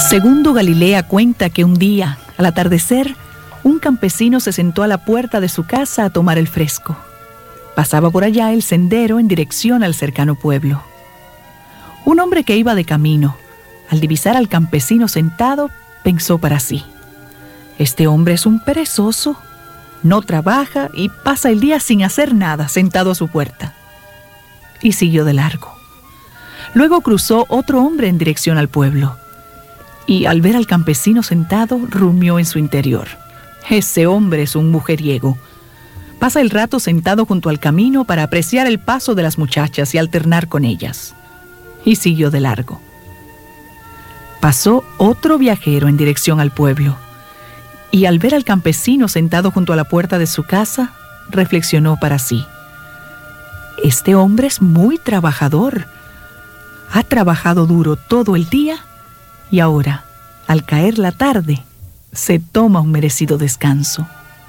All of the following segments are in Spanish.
Segundo Galilea cuenta que un día, al atardecer, un campesino se sentó a la puerta de su casa a tomar el fresco. Pasaba por allá el sendero en dirección al cercano pueblo. Un hombre que iba de camino, al divisar al campesino sentado, pensó para sí: este hombre es un perezoso, no trabaja y pasa el día sin hacer nada, sentado a su puerta. Y siguió de largo. Luego cruzó otro hombre en dirección al pueblo, y al ver al campesino sentado, rumió en su interior: ese hombre es un mujeriego. Pasa el rato sentado junto al camino para apreciar el paso de las muchachas y alternar con ellas. Y siguió de largo. Pasó otro viajero en dirección al pueblo, y al ver al campesino sentado junto a la puerta de su casa, reflexionó para sí: este hombre es muy trabajador. Ha trabajado duro todo el día y ahora, al caer la tarde, se toma un merecido descanso.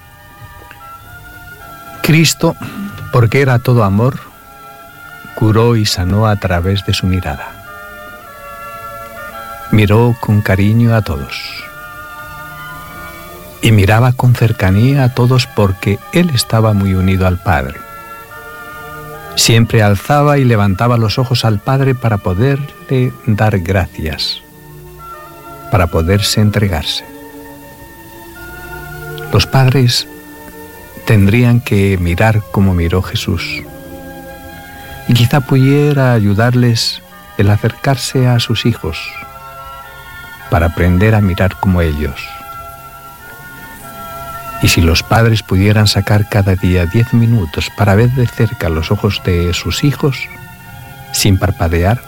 Cristo, porque era todo amor, curó y sanó a través de su mirada. Miró con cariño a todos. Y miraba con cercanía a todos porque Él estaba muy unido al Padre. Siempre alzaba y levantaba los ojos al Padre para poderle dar gracias, para poderse entregarse. Los padres tendrían que mirar como miró Jesús, y quizá pudiera ayudarles el acercarse a sus hijos para aprender a mirar como ellos. Y si los padres pudieran sacar cada día 10 minutos para ver de cerca los ojos de sus hijos, sin parpadear,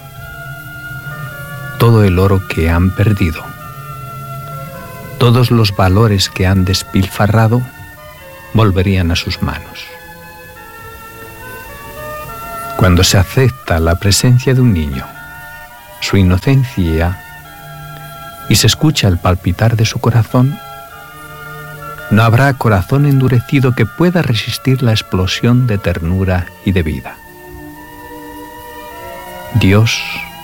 todo el oro que han perdido, todos los valores que han despilfarrado, volverían a sus manos. Cuando se acepta la presencia de un niño, su inocencia, y se escucha el palpitar de su corazón, no habrá corazón endurecido que pueda resistir la explosión de ternura y de vida. Dios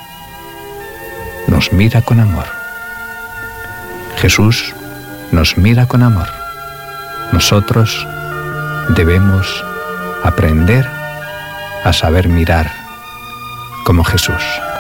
nos mira con amor. Jesús nos mira con amor. Nosotros debemos aprender a saber mirar como Jesús.